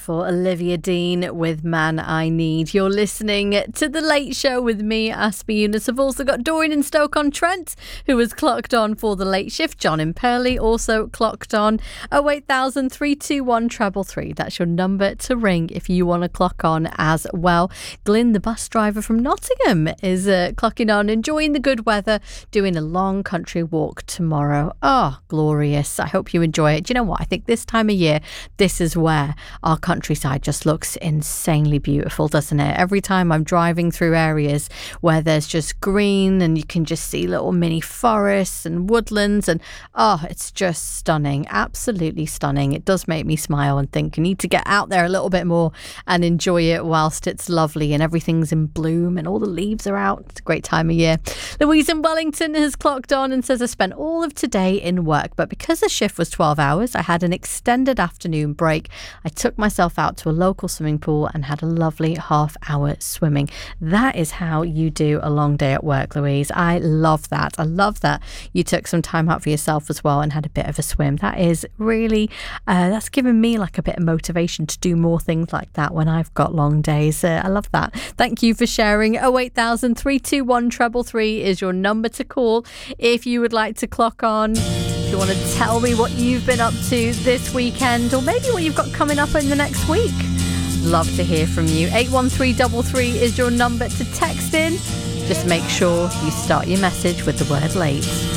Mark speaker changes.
Speaker 1: beautiful Olivia Dean with Man I Need. You're listening to The Late Show with me, Asper Eunice. I've also got Dorian in Stoke-on-Trent, who was clocked on for the late shift. John in Purley also clocked on. 08000 321 333. That's your number to ring if you want to clock on as well. Glyn, the bus driver from Nottingham, is clocking on, enjoying the good weather, doing a long country walk tomorrow. Oh, glorious. I hope you enjoy it. Do you know what? I think this time of year, this is where our countryside just looks insanely beautiful, doesn't it? Every time I'm driving through areas where there's just green and you can just see little mini forests and woodlands, and oh, it's just stunning, absolutely stunning. It does make me smile and think you need to get out there a little bit more and enjoy it whilst it's lovely and everything's in bloom and all the leaves are out. It's a great time of year. Louise in Wellington has clocked on and says, I spent all of today in work, but because the shift was 12 hours, I had an extended afternoon break. I took myself out to a local swimming pool and had a lovely half-hour swimming. That is how you do a long day at work, Louise. I love that. I love that you took some time out for yourself as well and had a bit of a swim. That is really, that's given me like a bit of motivation to do more things like that when I've got long days. I love that. Thank you for sharing. 08000 321 333 is your number to call if you would like to clock on. If you want to tell me what you've been up to this weekend, or maybe what you've got coming up in the next week. Love to hear from you. 81333 is your number to text in. Just make sure you start your message with the word late.